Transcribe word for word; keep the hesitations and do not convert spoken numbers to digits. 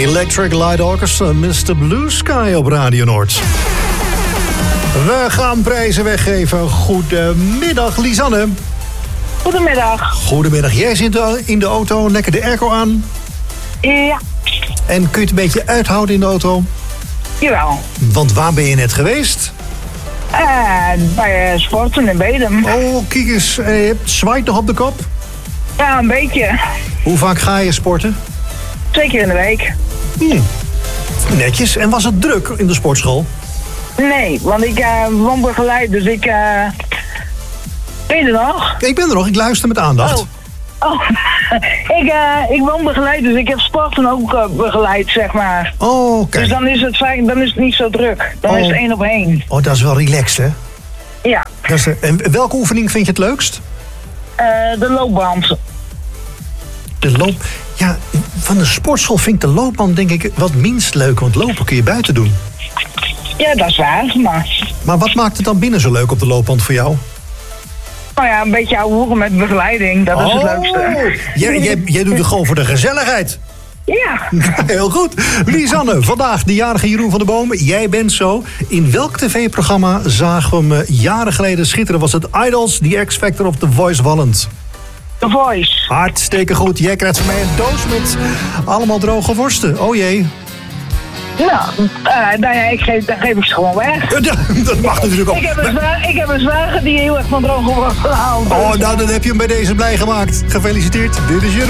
Electric Light Orchestra, mister Blue Sky op Radio Noord. We gaan prijzen weggeven. Goedemiddag, Lisanne. Goedemiddag. Goedemiddag. Jij zit in de auto, lekker de airco aan. Ja. En kun je het een beetje uithouden in de auto? Jawel. Want waar ben je net geweest? Uh, bij uh, sporten in Bedum. Oh, kijk eens. Uh, je zwaait nog op de kop? Ja, een beetje. Hoe vaak ga je sporten? Twee keer in de week. Hmm. Netjes. En was het druk in de sportschool? Nee, want ik uh, woon begeleid, dus ik... Uh... Ben je er nog? Ik ben er nog, ik luister met aandacht. Oh, oh. ik, uh, ik woon begeleid, dus ik heb sporten ook uh, begeleid, zeg maar. Oh, kijk. Dus dan is het, fijn, dan is het niet zo druk. Dan oh. is het één op één. Oh, dat is wel relaxed, hè? Ja. Dat is, en welke oefening vind je het leukst? Uh, de loopband. De loop... Ja, van de sportschool vind ik de loopband denk ik wat minst leuk. Want lopen kun je buiten doen. Ja, dat is waar, maar... Maar wat maakt het dan binnen zo leuk op de loopband voor jou? Nou ja, een beetje ouwe hoeren met begeleiding. Dat is oh, het leukste. Jij, jij, jij doet het gewoon voor de gezelligheid. Ja. Heel goed. Lisanne, vandaag de jarige Jeroen van der Boom. Jij bent zo. In welk tv-programma zagen we hem jaren geleden schitteren? Was het Idols, The X Factor of The Voice Walland? The Voice. Hartstikke goed. Jij krijgt van mij een doos met allemaal droge worsten. Oh jee. Nou, uh, nou ja, ik geef, dan geef ik ze gewoon weg. Dat mag natuurlijk ook. Ik heb een zwager, ik heb een zwager die heel erg van droge worsten houdt. Oh, nou dan heb je hem bij deze blij gemaakt. Gefeliciteerd. Dit is Jeroen.